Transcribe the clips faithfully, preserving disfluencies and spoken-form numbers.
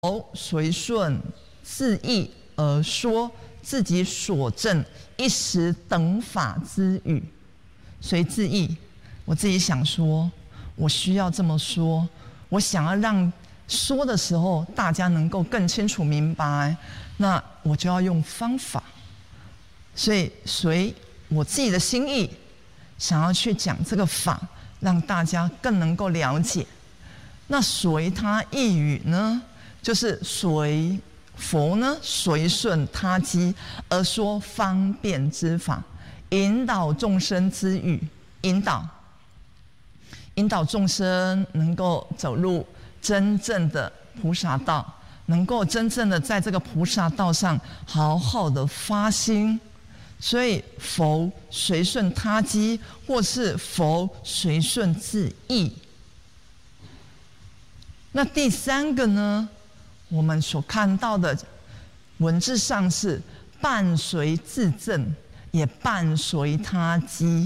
随顺自意而说自己所证一时等法之语，随自意，我自己想说，我需要这么说，我想要让说的时候大家能够更清楚明白，那我就要用方法，所以随我自己的心意，想要去讲这个法，让大家更能够了解。那随他意语呢，就是随佛呢随顺他机而说方便之法，引导众生之语，引导引导众生能够走入真正的菩萨道，能够真正的在这个菩萨道上好好的发心。所以佛随顺他机，或是佛随顺自意。那第三个呢，我们所看到的文字上是伴随自证，也伴随他机，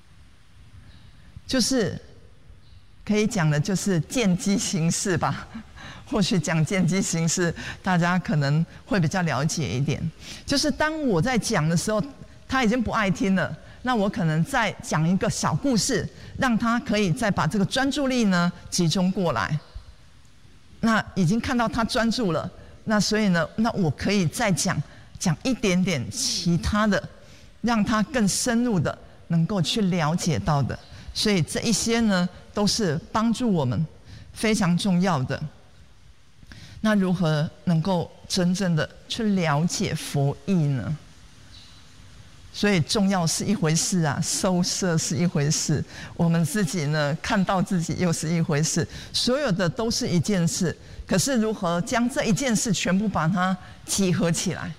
就是可以讲的就是见机行事吧。或许讲见机行事，大家可能会比较了解一点。就是当我在讲的时候，他已经不爱听了，那我可能再讲一个小故事，让他可以再把这个专注力呢集中过来。那已经看到他专注了，那所以呢，那我可以再讲讲一点点其他的，让他更深入的能够去了解到的。所以这一些呢，都是帮助我们非常重要的。那如何能够真正的去了解佛意呢？所以重要是一回事啊，收摄是一回事，我们自己呢看到自己又是一回事，所有的都是一件事。可是如何将这一件事全部把它集合起来？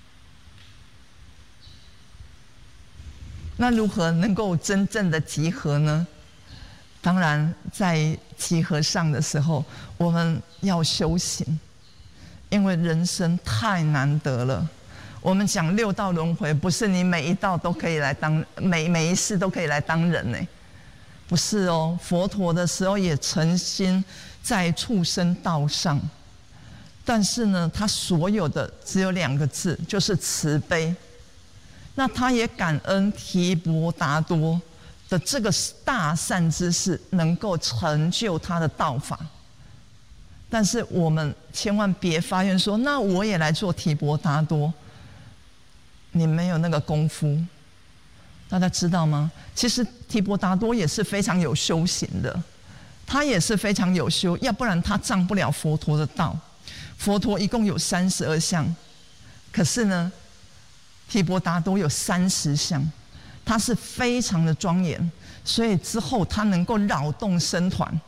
那如何能够真正的集合呢？当然，在集合上的时候，我们要修行，因为人生太难得了。我们讲六道轮回，不是你每一道都可以来当，每每一世都可以来当人呢，不是哦。佛陀的时候也诚心在畜生道上，但是呢，他所有的只有两个字，就是慈悲。那他也感恩提婆达多的这个大善之事，能够成就他的道法。但是我们千万别发愿说，那我也来做提婆达多。你没有那个功夫，大家知道吗？其实提婆达多也是非常有修行的，他也是非常有修，要不然他上不了佛陀的道。佛陀一共有三十二相，可是呢，提婆达多有三十相，他是非常的庄严，所以之后他能够扰动僧团，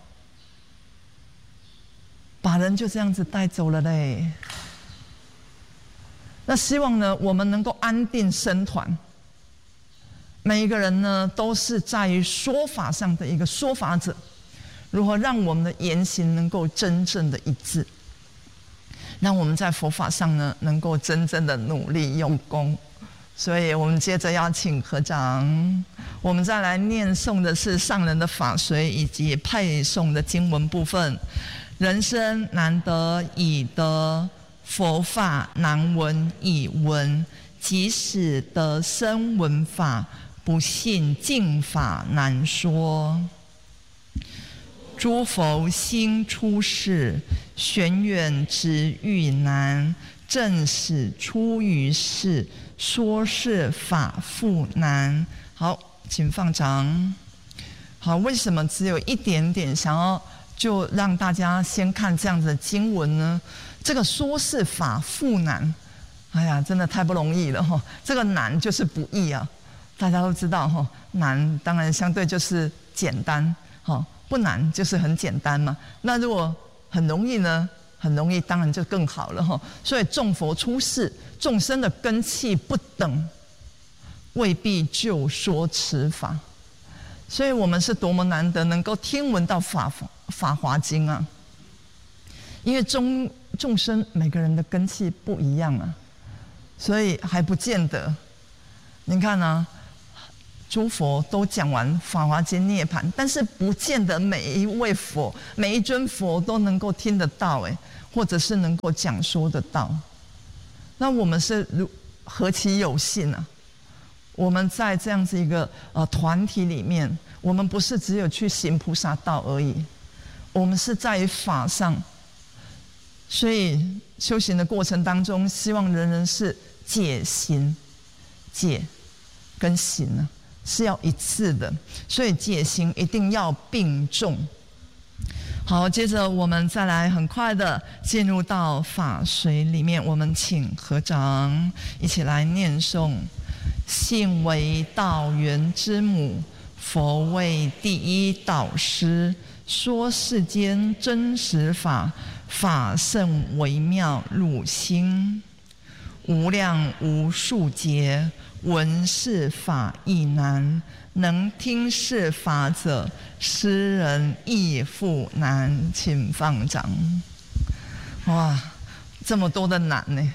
把人就这样子带走了嘞。那希望呢，我们能够安定僧团。每一个人呢，都是在于说法上的一个说法者，如何让我们的言行能够真正的一致，让我们在佛法上呢，能够真正的努力用功。所以我们接着要请合掌，我们再来念诵的是上人的法随以及配诵的经文部分。人生难得已得佛法，难闻已闻，即使得生闻法，不信净法难说。诸佛心出世，玄远直欲难，正使出于世，说是法复难。好，请放掌。好，为什么只有一点点想要就让大家先看这样子的经文呢？这个说是法复难，哎呀，真的太不容易了哈！这个难就是不易啊，大家都知道哈。难当然相对就是简单，哈，不难就是很简单嘛。那如果很容易呢？很容易当然就更好了哈。所以众佛出世，众生的根器不等，未必就说此法。所以我们是多么难得能够听闻到法法华经啊！因为众众生每个人的根器不一样啊，所以还不见得。你看啊， 诸佛都讲完《法华经》涅槃，但是不见得每一位佛、每一尊佛都能够听得到，哎，或者是能够讲说得到。那我们是如何其有幸啊！我们在这样子一个呃团体里面，我们不是只有去行菩萨道而已，我们是在于法上。所以修行的过程当中，希望人人是解行、解跟行呢是要一致的，所以解行一定要并重。好，接着我们再来很快的进入到法水里面，我们请合掌，一起来念诵：信为道源之母，佛为第一导师，说世间真实法，法甚微妙入心，无量无数劫，闻是法亦难，能听是法者，斯人亦复难。请放掌。哇，这么多的难呢！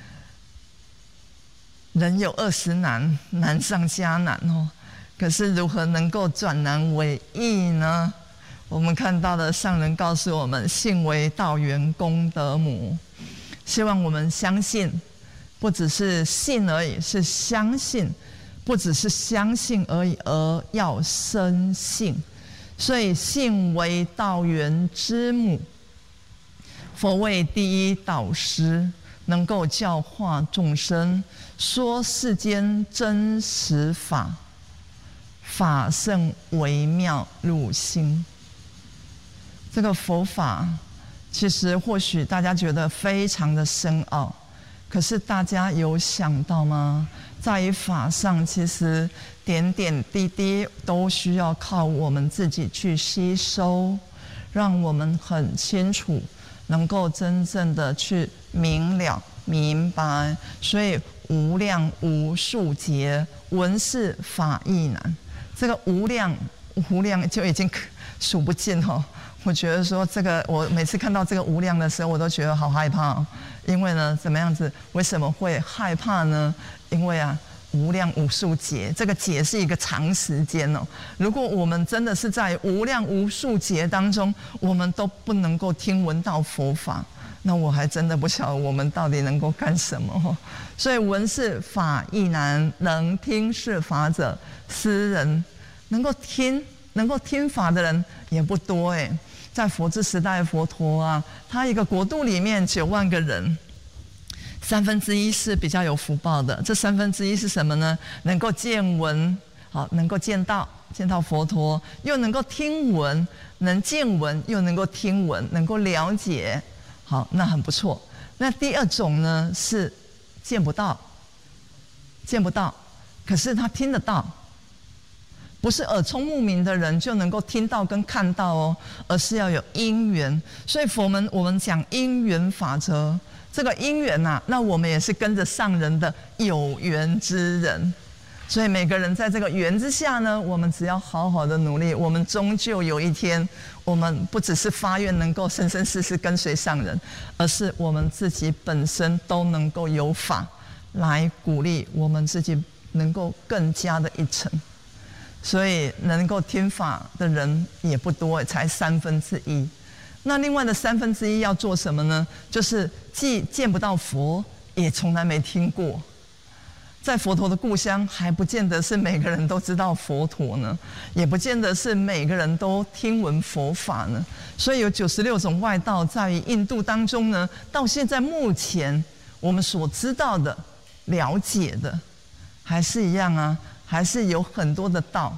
人有二十难，难上加难哦。可是如何能够转难为易呢？我们看到的上人告诉我们：信为道源功德母。希望我们相信，不只是信而已，是相信；不只是相信而已，而要深信。所以，信为道源之母，佛为第一导师，能够教化众生，说世间真实法，法甚微妙入心。这个佛法，其实或许大家觉得非常的深奥，可是大家有想到吗？在于法上，其实点点滴滴都需要靠我们自己去吸收，让我们很清楚，能够真正的去明了明白。所以无量无数劫，闻是法亦难。这个无量无量就已经数不尽哦。我觉得说这个，我每次看到这个无量的时候，我都觉得好害怕哦。因为呢，怎么样子？为什么会害怕呢？因为啊，无量无数劫，这个劫是一个长时间哦。如果我们真的是在无量无数劫当中，我们都不能够听闻到佛法，那我还真的不晓得我们到底能够干什么哦。所以闻是法亦难，能听是法者，斯人。能够听能够听法的人也不多哎。在佛之时代，佛陀啊，他一个国度里面九万个人，三分之一是比较有福报的。这三分之一是什么呢？能够见闻，好，能够见到见到佛陀，又能够听闻，能见闻又能够听闻，能够了解，好，那很不错。那第二种呢是见不到，见不到，可是他听得到。不是耳聪目明的人就能够听到跟看到哦，而是要有因缘。所以佛门我们讲因缘法则，这个因缘啊，那我们也是跟着上人的有缘之人。所以每个人在这个缘之下呢，我们只要好好的努力，我们终究有一天，我们不只是发愿能够生生世世跟随上人，而是我们自己本身都能够有法来鼓励我们自己，能够更加的一成。所以能够听法的人也不多，才三分之一。那另外的三分之一要做什么呢？就是既见不到佛，也从来没听过。在佛陀的故乡，还不见得是每个人都知道佛陀呢，也不见得是每个人都听闻佛法呢。所以有九十六种外道，在于印度当中呢，到现在目前我们所知道的、了解的，还是一样啊。还是有很多的道，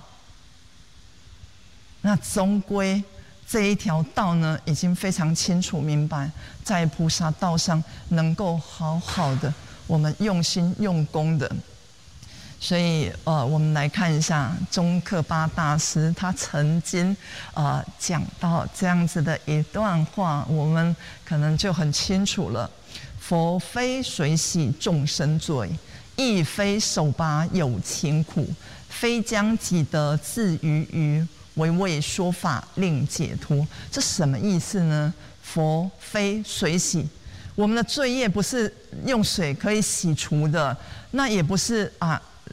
那终归这一条道呢，已经非常清楚明白，在菩萨道上能够好好的我们用心用功的。所以呃，我们来看一下宗喀巴大师，他曾经呃讲到这样子的一段话，我们可能就很清楚了。佛非随喜众生罪，亦非手把有情苦，非将己得自娱于，唯为说法令解脱。这什么意思呢？佛非水洗，我们的罪业不是用水可以洗除的，那也不是啊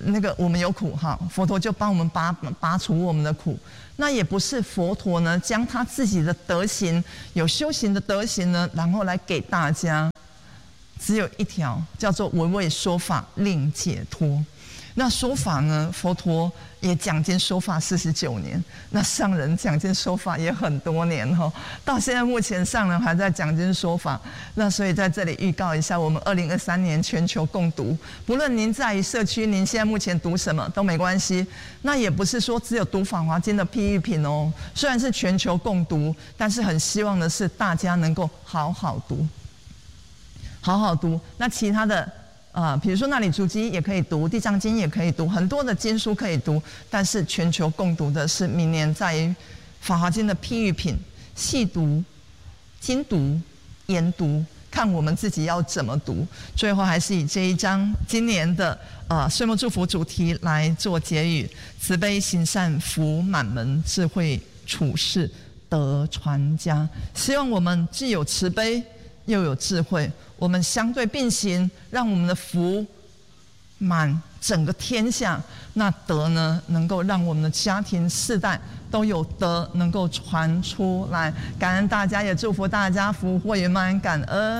那个我们有苦哈，佛陀就帮我们拔拔除我们的苦。那也不是佛陀呢将他自己的德行，有修行的德行呢，然后来给大家，只有一条，叫做唯唯说法令解脱。那说法呢，佛陀也讲经说法四十九年，那上人讲经说法也很多年哈，到现在目前上人还在讲经说法。那所以在这里预告一下，我们二零二三年全球共读，不论您在于社区，您现在目前读什么都没关系。那也不是说只有读《法华经》的譬喻品哦，虽然是全球共读，但是很希望的是大家能够好好读，好好读。那其他的。啊、呃，比如说那里足迹也可以读，地藏经也可以读，很多的经书可以读，但是全球共读的是明年在于法华经的譬喻品，细读、精读、研读，看我们自己要怎么读。最后还是以这一章今年的呃岁末祝福主题来做结语：慈悲行善福满门，智慧处世得传家。希望我们既有慈悲又有智慧，我们相对并行，让我们的福满整个天下。那德呢，能够让我们的家庭世代都有德能够传出来。感恩大家，也祝福大家福慧圆满，感恩。